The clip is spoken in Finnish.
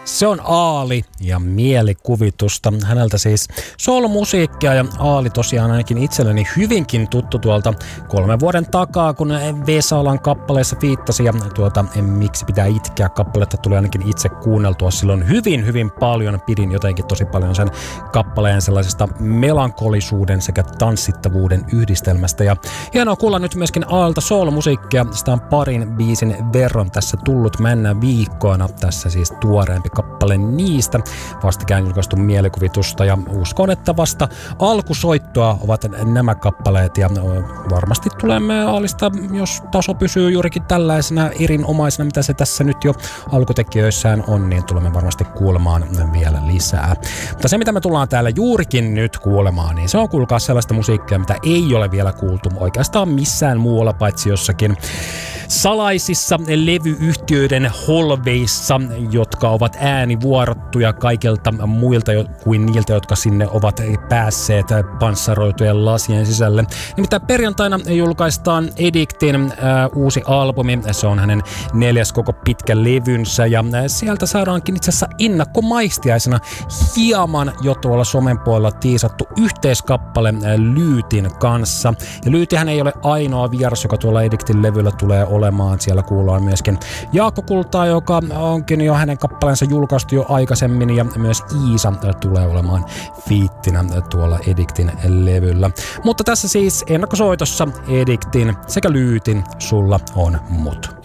Se on Aali ja mielikuvitusta. Häneltä siis soolomusiikkia ja Aali tosiaan ainakin itselleni hyvinkin tuttu tuolta 3 vuoden takaa, kun Vesalan kappaleessa fiittasi ja Miksi pitää itkeä kappaletta tuli ainakin itse kuunneltua silloin hyvin paljon. Pidin jotenkin tosi paljon sen kappaleen sellaisesta melankolisuuden sekä tanssittavuuden yhdistelmästä ja hienoa kuulla nyt myöskin Aalilta soolomusiikkia. Sitä on parin biisin verran tässä tullut mennä viikkoina. Tässä siis tuoreempi kappale niistä, vastikään julkaistu mielikuvitusta ja uskon, että vasta alkusoittoa ovat nämä kappaleet ja varmasti tulemme Aalista, jos taso pysyy juurikin tällaisena erinomaisena, mitä se tässä nyt jo alkutekijöissään on, niin tulemme varmasti kuulemaan vielä lisää. Mutta se, mitä me tullaan täällä juurikin nyt kuulemaan, niin se on kuulkaa sellaista musiikkia, mitä ei ole vielä kuultu oikeastaan missään muualla, paitsi jossakin salaisissa levyyhtiöiden holveissa, jotka ovat äänivuorottuja kaikilta muilta kuin niiltä, jotka sinne ovat päässeet panssaroitujen lasien sisälle. Nimittäin perjantaina julkaistaan Addictin uusi albumi. Se on hänen 4. koko pitkä levynsä ja sieltä saadaankin itse asiassa ennakkomaistiaisena hieman jo tuolla somen puolella tiisattu yhteiskappale Lyytin kanssa. Ja Lyytihän ei ole ainoa vieras, joka tuolla Addictin levyllä tulee olemaan. Siellä kuullaan myöskin Jaakko Kultaa, joka onkin jo hänen kappaleensa julkaistu jo aikaisemmin, ja myös Iisa tulee olemaan fiittinä tuolla Addictin levyllä. Mutta tässä siis ennakkosoitossa Addictin sekä Lyytin Sulla on mut.